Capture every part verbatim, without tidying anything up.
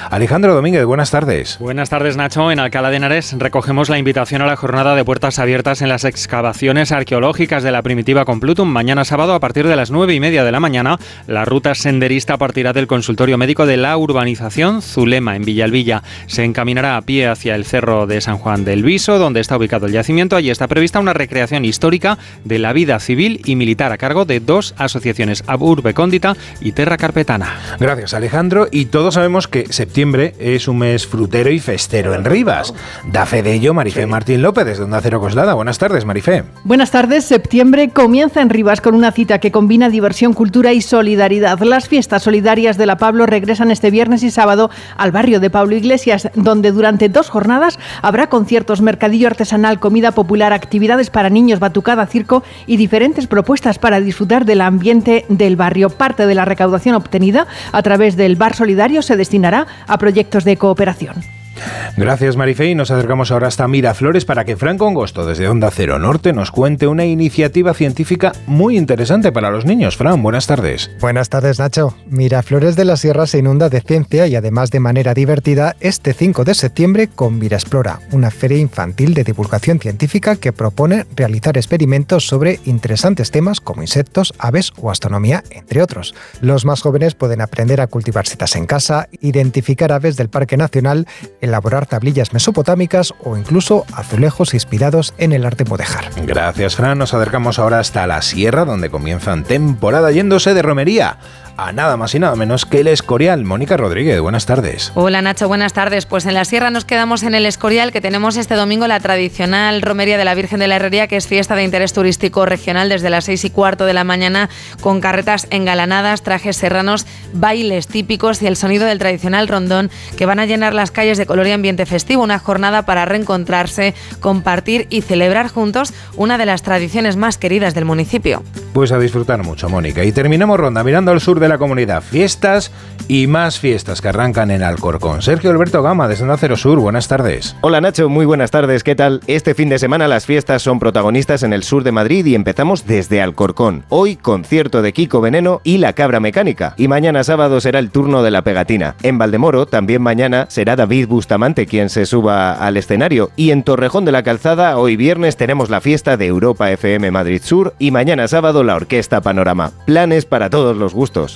Alejandro Domínguez, buenas tardes. Buenas tardes, Nacho. En Alcalá de Henares recogemos la invitación a la jornada de puertas abiertas en las excavaciones arqueológicas de la primitiva Complutum. Mañana sábado, a partir de las nueve y media de la mañana, la ruta senderista partirá del consultorio médico de la urbanización Zulema, en Villalbilla. Se encaminará a pie hacia el cerro de San Juan del Viso, donde está ubicado el yacimiento. Allí está prevista una recreación histórica de la vida civil y militar a cargo de dos asociaciones, Ab Urbe Condita y Terra Carpetana. Gracias, Alejandro. Y todos sabemos que septiembre es un mes frutero y festero en Rivas. Da fe de ello Marifé sí. Martín López, desde Onda Cero Coslada. Buenas tardes, Marifé. Buenas tardes. Septiembre comienza en Rivas con una cita que combina diversión, cultura y solidaridad. Las fiestas solidarias de la Pablo regresan este viernes y sábado al barrio de Pablo Iglesias, donde durante dos jornadas habrá conciertos, mercadillo artesanal, comida popular, actividades para niños, batucada, circo y diferentes propuestas para disfrutar del ambiente del barrio. Parte de la recaudación obtenida a través del Bar Solidario se destinará a proyectos de cooperación. Gracias, Marifé, y nos acercamos ahora hasta Miraflores para que Franco Angosto, desde Onda Cero Norte, nos cuente una iniciativa científica muy interesante para los niños. Fran, buenas tardes. Buenas tardes, Nacho. Miraflores de la Sierra se inunda de ciencia y además de manera divertida este cinco de septiembre con Mirexplora, una feria infantil de divulgación científica que propone realizar experimentos sobre interesantes temas como insectos, aves o astronomía, entre otros. Los más jóvenes pueden aprender a cultivar setas en casa, identificar aves del Parque Nacional, elaborar tablillas mesopotámicas o incluso azulejos inspirados en el arte mudéjar. Gracias, Fran. Nos acercamos ahora hasta la Sierra, donde comienzan temporada yéndose de romería a nada más y nada menos que el Escorial. Mónica Rodríguez, buenas tardes. Hola, Nacho, buenas tardes. Pues en la Sierra nos quedamos en el Escorial, que tenemos este domingo la tradicional romería de la Virgen de la Herrería, que es fiesta de interés turístico regional desde las seis y cuarto de la mañana, con carretas engalanadas, trajes serranos, bailes típicos y el sonido del tradicional rondón, que van a llenar las calles de color y ambiente festivo. Una jornada para reencontrarse, compartir y celebrar juntos una de las tradiciones más queridas del municipio. Pues a disfrutar mucho, Mónica. Y terminamos ronda mirando al sur de la comunidad. Fiestas y más fiestas que arrancan en Alcorcón. Sergio Alberto Gama, desde Onda Cero Sur, buenas tardes. Hola, Nacho, muy buenas tardes, ¿qué tal? Este fin de semana las fiestas son protagonistas en el sur de Madrid y empezamos desde Alcorcón. Hoy, concierto de Kiko Veneno y La Cabra Mecánica. Y mañana sábado será el turno de la pegatina. En Valdemoro, también mañana, será David Bustamante quien se suba al escenario. Y en Torrejón de la Calzada, hoy viernes, tenemos la fiesta de Europa F M Madrid Sur y mañana sábado la Orquesta Panorama. Planes para todos los gustos.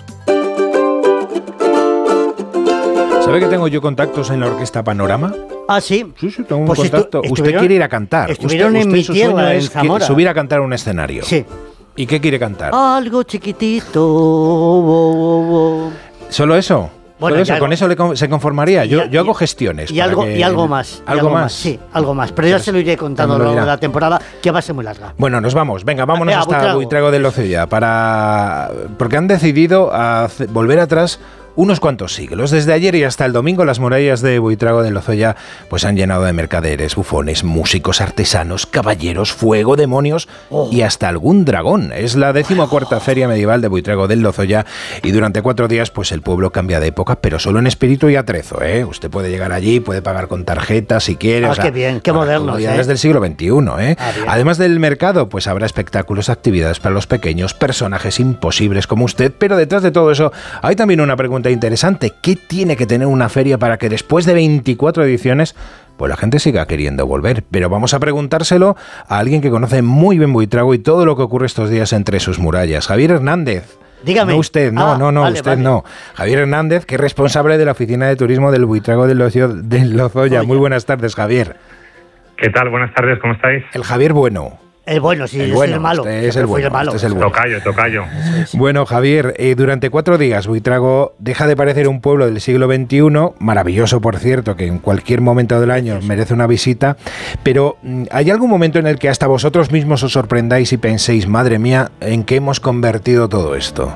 ¿Sabe que tengo yo contactos en la Orquesta Panorama? Ah, sí. Sí, sí, tengo un pues contacto. Estu- usted quiere ir a cantar. Estuvieron usted, en usted mi su tierra, sueño en es que Zamora. subir a cantar a un escenario. Sí. ¿Y qué quiere cantar? Algo chiquitito. Oh, oh, oh. ¿Solo eso? Bueno, ¿Solo eso? algo, ¿Con eso le con, se conformaría? Yo, y, yo hago y, gestiones. Y algo, que, y algo más. ¿Algo, y algo más? más? Sí, algo más. Pero ya se lo iré contando a lo largo de la temporada, que va a ser muy larga. Bueno, nos vamos. Venga, vámonos Venga, hasta Buitrago. Buitrago del Lozoya para... porque han decidido hacer, volver atrás unos cuantos siglos. Desde ayer y hasta el domingo, las murallas de Buitrago del Lozoya pues han llenado de mercaderes, bufones, músicos, artesanos, caballeros, fuego, demonios oh. y hasta algún dragón. Es la decimocuarta feria medieval de Buitrago del Lozoya y durante cuatro días pues el pueblo cambia de época, pero solo en espíritu y atrezo, ¿eh? Usted puede llegar allí, puede pagar con tarjeta si quiere. Ah, o sea, qué bien, qué moderno. Ya desde el siglo veintiuno, ¿eh? Ah, Además del mercado, pues habrá espectáculos, actividades para los pequeños, personajes imposibles como usted, pero detrás de todo eso hay también una pregunta interesante. ¿Qué tiene que tener una feria para que después de veinticuatro ediciones pues la gente siga queriendo volver? Pero vamos a preguntárselo a alguien que conoce muy bien Buitrago y todo lo que ocurre estos días entre sus murallas. Javier Hernández. Dígame. No usted, no, ah, no, no, vale, usted vale. no. Javier Hernández, que es responsable de la Oficina de Turismo del Buitrago del Lozoya. Del Lozoya. Muy buenas tardes, Javier. ¿Qué tal? Buenas tardes, ¿cómo estáis? El Javier bueno. El bueno, sí, el yo bueno, soy el malo. Este es el bueno, el malo. Este es el bueno. Tocayo, tocayo. Bueno, Javier, eh, durante cuatro días Buitrago deja de parecer un pueblo del siglo veintiuno, maravilloso por cierto, que en cualquier momento del año merece una visita, pero ¿hay algún momento en el que hasta vosotros mismos os sorprendáis y penséis, madre mía, ¿en qué hemos convertido todo esto?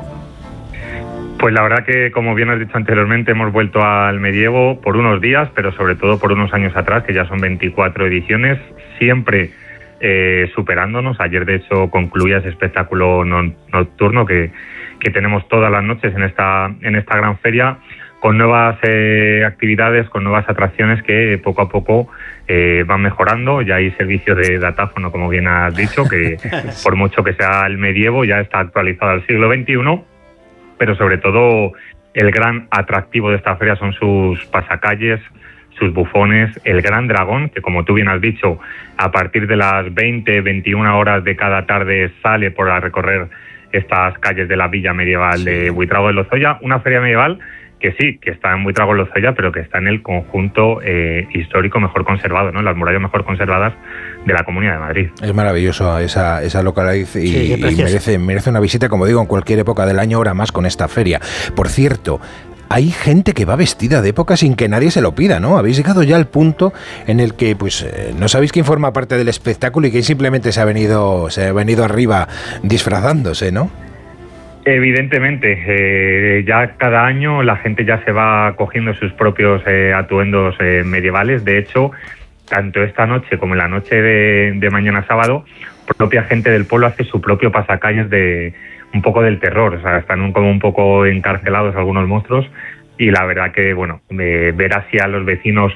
Pues la verdad que, como bien has dicho anteriormente, hemos vuelto al medievo por unos días, pero sobre todo por unos años atrás, que ya son veinticuatro ediciones, siempre eh, superándonos. Ayer, de hecho, concluía ese espectáculo no, nocturno que, que tenemos todas las noches en esta, en esta gran feria, con nuevas eh, actividades, con nuevas atracciones que poco a poco eh, van mejorando. Ya hay servicio de datáfono, como bien has dicho, que por mucho que sea el medievo, ya está actualizado al siglo veintiuno, pero sobre todo el gran atractivo de esta feria son sus pasacalles, sus bufones, el Gran Dragón, que como tú bien has dicho, a partir de las veinte, veintiuna horas de cada tarde sale por a recorrer estas calles de la villa medieval sí. de Buitrago de Lozoya, una feria medieval que sí, que está en Buitrago de Lozoya, pero que está en el conjunto eh, histórico mejor conservado, ¿no? Las murallas mejor conservadas de la Comunidad de Madrid. Es maravilloso esa, esa localidad y, sí, y merece, merece una visita, como digo, en cualquier época del año, ahora más con esta feria. Por cierto, hay gente que va vestida de época sin que nadie se lo pida, ¿no? Habéis llegado ya al punto en el que pues eh, no sabéis quién forma parte del espectáculo y quién simplemente se ha venido, se ha venido arriba disfrazándose, ¿no? Evidentemente, eh, ya cada año la gente ya se va cogiendo sus propios eh, atuendos eh, medievales. De hecho, tanto esta noche como en la noche de, de mañana sábado, propia gente del pueblo hace su propio pasacalles de un poco del terror. O sea, están un, como un poco encarcelados algunos monstruos y la verdad que, bueno, eh, ver así a los vecinos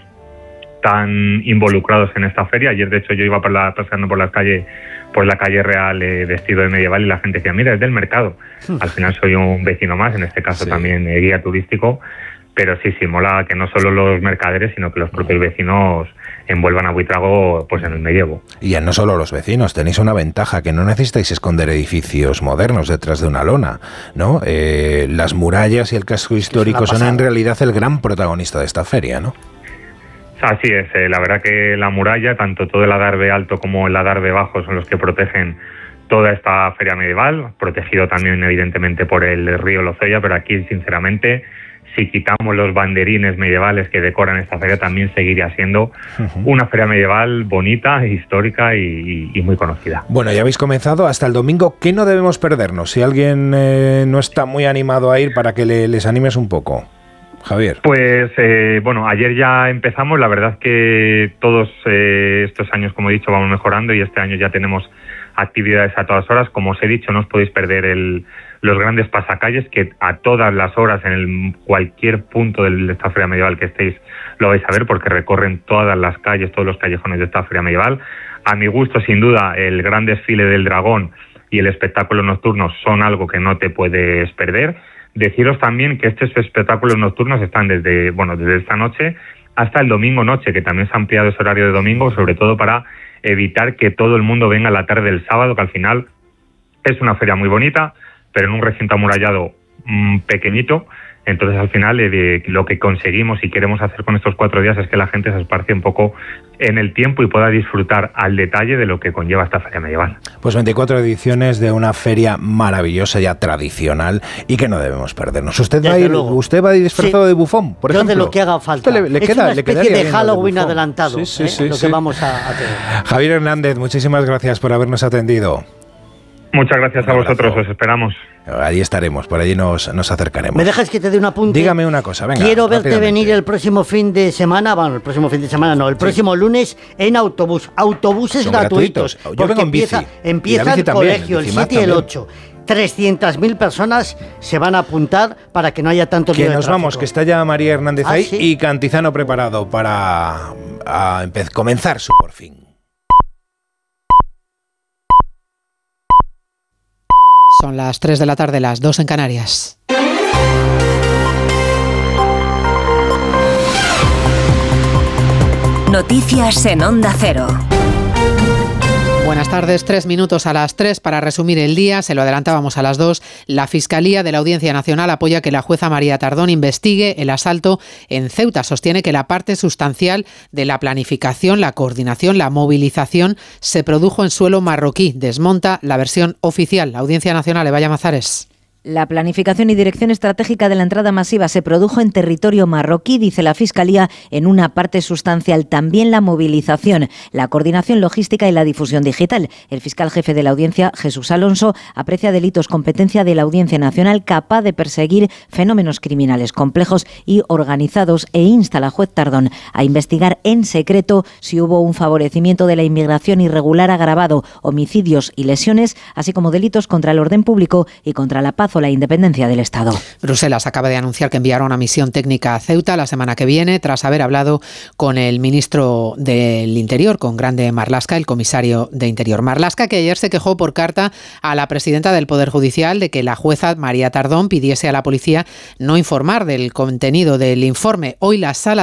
tan involucrados en esta feria. Ayer, de hecho, yo iba por la, pasando por la calle, por la calle Real eh, vestido de medieval y la gente decía, mira, es del mercado. Al final soy un vecino más, en este caso sí. también eh, guía turístico, pero sí, sí, mola que no solo los mercaderes, sino que los propios vecinos envuelvan a Buitrago pues en el medievo. Y ya no solo los vecinos, tenéis una ventaja, que no necesitáis esconder edificios modernos detrás de una lona, ¿no? Eh, las murallas y el casco histórico son en realidad el gran protagonista de esta feria, ¿no? Así es, eh, la verdad que la muralla, tanto todo el adarve alto como el adarve bajo, son los que protegen toda esta feria medieval, protegido también evidentemente por el río Lozoya, pero aquí sinceramente, si quitamos los banderines medievales que decoran esta feria, también seguiría siendo uh-huh. una feria medieval bonita, histórica y, y, y muy conocida. Bueno, ya habéis comenzado hasta el domingo. ¿Qué no debemos perdernos? Si alguien eh, no está muy animado a ir, para que le, les animes un poco. Javier. Pues eh, bueno, ayer ya empezamos, la verdad es que todos eh, estos años, como he dicho, vamos mejorando y este año ya tenemos actividades a todas horas. Como os he dicho, no os podéis perder el, los grandes pasacalles, que a todas las horas, en el, cualquier punto de esta feria medieval que estéis, lo vais a ver, porque recorren todas las calles, todos los callejones de esta feria medieval. A mi gusto, sin duda, el gran desfile del dragón y el espectáculo nocturno son algo que no te puedes perder. Deciros también que estos espectáculos nocturnos están desde, bueno, desde esta noche hasta el domingo noche, que también se ha ampliado ese horario de domingo, sobre todo para evitar que todo el mundo venga a la tarde del sábado, que al final es una feria muy bonita, pero en un recinto amurallado mmm, pequeñito. Entonces, al final, eh, lo que conseguimos y queremos hacer con estos cuatro días es que la gente se esparce un poco en el tiempo y pueda disfrutar al detalle de lo que conlleva esta feria medieval. Pues veinticuatro ediciones de una feria maravillosa, ya tradicional, y que no debemos perdernos. ¿Usted va a ir, usted va a ir disfrazado sí. de bufón, por Yo ejemplo? de lo que haga falta. Le, le es queda, una especie le de Halloween de adelantado, sí, sí, ¿eh? sí, lo sí. que vamos a, a tener. Javier Hernández, muchísimas gracias por habernos atendido. Muchas gracias a vosotros, os esperamos. Allí estaremos, por allí nos, nos acercaremos. ¿Me dejas que te dé un apunte? Dígame una cosa, venga. Quiero verte venir el próximo fin de semana, bueno, el próximo fin de semana no, el próximo sí. lunes en autobús. Autobuses gratuitos. gratuitos. Yo porque vengo en bici. empieza, empieza el también, colegio, el siete y el ocho. trescientas mil personas se van a apuntar para que no haya tanto lío Que de nos tráfico. vamos, que está ya María Hernández ¿Ah, ahí sí? y Cantizano preparado para a empe- comenzar su por fin. Son las tres de la tarde, las dos en Canarias. Noticias en Onda Cero. Buenas tardes, tres minutos a las tres para resumir el día, se lo adelantábamos a las dos. La Fiscalía de la Audiencia Nacional apoya que la jueza María Tardón investigue el asalto en Ceuta. Sostiene que la parte sustancial de la planificación, la coordinación, la movilización se produjo en suelo marroquí. Desmonta la versión oficial. La Audiencia Nacional, Evaya Mazares. La planificación y dirección estratégica de la entrada masiva se produjo en territorio marroquí, dice la Fiscalía, en una parte sustancial. También la movilización, la coordinación logística y la difusión digital. El fiscal jefe de la Audiencia, Jesús Alonso, aprecia delitos competencia de la Audiencia Nacional capaz de perseguir fenómenos criminales complejos y organizados e insta a la juez Tardón a investigar en secreto si hubo un favorecimiento de la inmigración irregular agravado, homicidios y lesiones, así como delitos contra el orden público y contra la paz plazo la independencia del Estado. Bruselas acaba de anunciar que enviará una misión técnica a Ceuta la semana que viene, tras haber hablado con el ministro del Interior, con Grande Marlaska, el comisario de Interior. Marlaska, que ayer se quejó por carta a la presidenta del Poder Judicial de que la jueza María Tardón pidiese a la policía no informar del contenido del informe. Hoy la sala